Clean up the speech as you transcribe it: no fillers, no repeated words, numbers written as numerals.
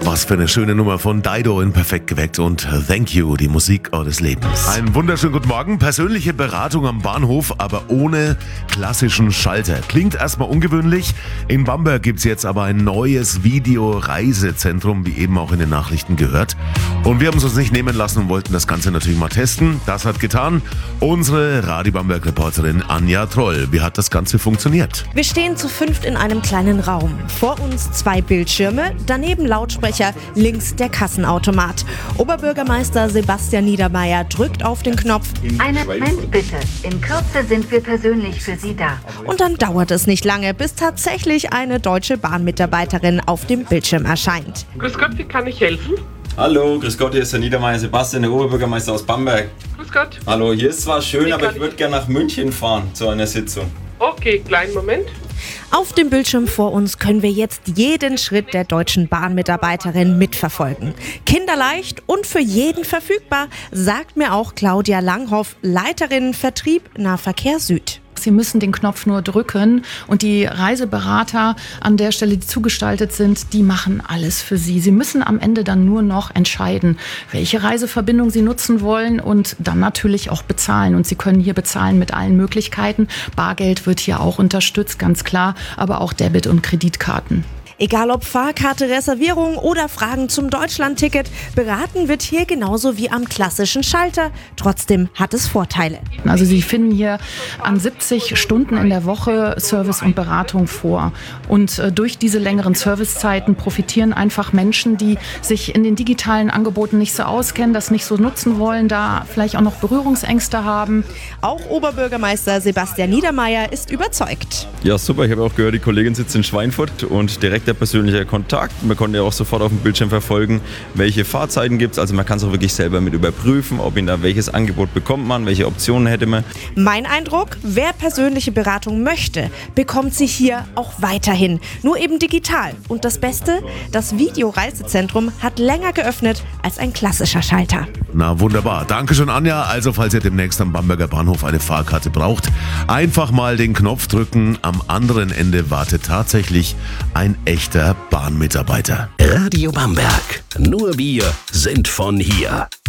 Was für eine schöne Nummer von Dido in Perfekt geweckt und Thank You, die Musik eures Lebens. Einen wunderschönen guten Morgen. Persönliche Beratung am Bahnhof, aber ohne klassischen Schalter. Klingt erstmal ungewöhnlich. In Bamberg gibt es jetzt aber ein neues Videoreisezentrum, wie eben auch in den Nachrichten gehört. Und wir haben es uns nicht nehmen lassen und wollten das Ganze natürlich mal testen. Das hat getan unsere Radio Bamberg-Reporterin Anja Troll. Wie hat das Ganze funktioniert? Wir stehen zu 5 in einem kleinen Raum. Vor uns 2 Bildschirme, daneben Lautsprecher, links der Kassenautomat. Oberbürgermeister Sebastian Niedermeyer drückt auf den Knopf. Einen Moment bitte. In Kürze sind wir persönlich für Sie da. Und dann dauert es nicht lange, bis tatsächlich eine Deutsche Bahn-Mitarbeiterin auf dem Bildschirm erscheint. Grüß Gott, wie kann ich helfen? Hallo, grüß Gott, hier ist der Niedermeyer Sebastian, der Oberbürgermeister aus Bamberg. Grüß Gott. Hallo, hier ist zwar schön, aber ich würde gerne nach München fahren zu einer Sitzung. Okay, kleinen Moment. Auf dem Bildschirm vor uns können wir jetzt jeden Schritt der Deutschen Bahn-Mitarbeiterin mitverfolgen. Kinderleicht und für jeden verfügbar, sagt mir auch Claudia Langhoff, Leiterin Vertrieb Nahverkehr Süd. Sie müssen den Knopf nur drücken und die Reiseberater an der Stelle, die zugestaltet sind, die machen alles für Sie. Sie müssen am Ende dann nur noch entscheiden, welche Reiseverbindung Sie nutzen wollen und dann natürlich auch bezahlen. Und Sie können hier bezahlen mit allen Möglichkeiten. Bargeld wird hier auch unterstützt, ganz klar, aber auch Debit- und Kreditkarten. Egal ob Fahrkarte, Reservierung oder Fragen zum Deutschlandticket, beraten wird hier genauso wie am klassischen Schalter. Trotzdem hat es Vorteile. Also Sie finden hier an 70 Stunden in der Woche Service und Beratung vor. Und durch diese längeren Servicezeiten profitieren einfach Menschen, die sich in den digitalen Angeboten nicht so auskennen, das nicht so nutzen wollen, da vielleicht auch noch Berührungsängste haben. Auch Oberbürgermeister Sebastian Niedermeyer ist überzeugt. Ja, super, ich habe auch gehört, die Kollegin sitzt in Schweinfurt und direkt der persönliche Kontakt. Man konnte ja auch sofort auf dem Bildschirm verfolgen, welche Fahrzeiten gibt es. Also man kann es auch wirklich selber mit überprüfen, ob ihn da welches Angebot bekommt man, welche Optionen hätte man. Mein Eindruck, wer persönliche Beratung möchte, bekommt sie hier auch weiterhin. Nur eben digital. Und das Beste, das Videoreisezentrum hat länger geöffnet als ein klassischer Schalter. Na wunderbar. Dankeschön, Anja. Also falls ihr demnächst am Bamberger Bahnhof eine Fahrkarte braucht, einfach mal den Knopf drücken. Am anderen Ende wartet tatsächlich ein echter Bahnmitarbeiter. Radio Bamberg. Nur wir sind von hier.